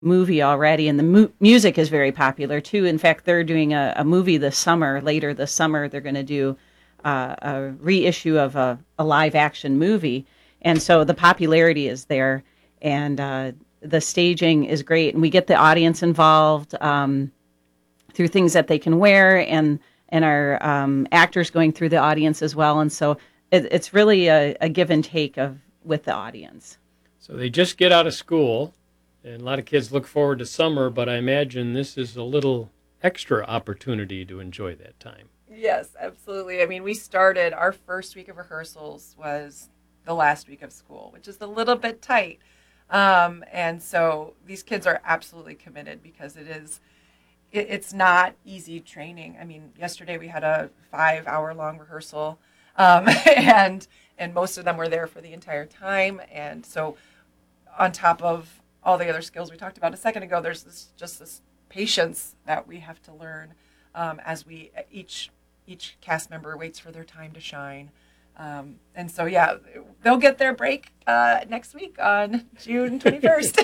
movie already, and the music is very popular too. In fact, they're doing a movie this summer. Later this summer, they're going to do a reissue of a live action movie, and so the popularity is there, and the staging is great, and we get the audience involved through things that they can wear, and our actors going through the audience as well, and so it's really a give and take of with the audience. So they just get out of school, and a lot of kids look forward to summer, but I imagine this is a little extra opportunity to enjoy that time. Yes, absolutely. I mean, we started, our first week of rehearsals was the last week of school, which is a little bit tight. And so these kids are absolutely committed because it's not easy training. I mean, yesterday we had a 5-hour long rehearsal, and most of them were there for the entire time. And so on top of all the other skills we talked about a second ago, there's this patience that we have to learn as each cast member waits for their time to shine. And so, yeah, they'll get their break next week on June 21st.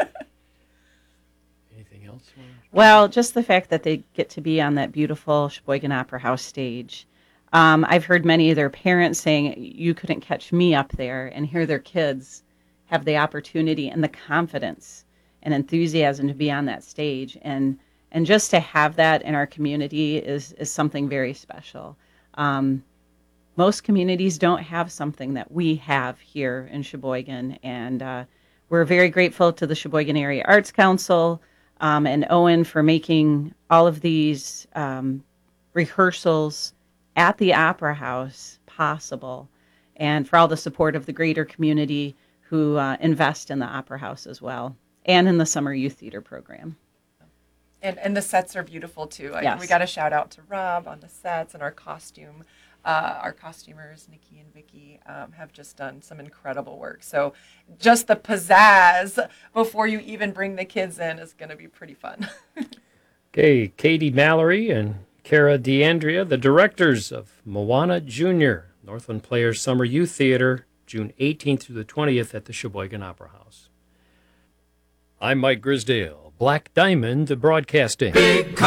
Anything else? Well, just the fact that they get to be on that beautiful Sheboygan Opera House stage. I've heard many of their parents saying, you couldn't catch me up there, and hear their kids have the opportunity and the confidence and enthusiasm to be on that stage. And just to have that in our community is something very special. Most communities don't have something that we have here in Sheboygan, and we're very grateful to the Sheboygan Area Arts Council and Owen for making all of these rehearsals at the Opera House possible, and for all the support of the greater community who invest in the Opera House as well, and in the Summer Youth Theater program. And the sets are beautiful too. Yes. We got a shout out to Rob on the sets, and our costumers, Nikki and Vicky, have just done some incredible work. So just the pizzazz before you even bring the kids in is going to be pretty fun. Okay, Katie Mallory and Kara DeAndrea, the directors of Moana Jr., Northland Players Summer Youth Theater, June 18th through the 20th at the Sheboygan Opera House. I'm Mike Grisdale, Black Diamond Broadcasting.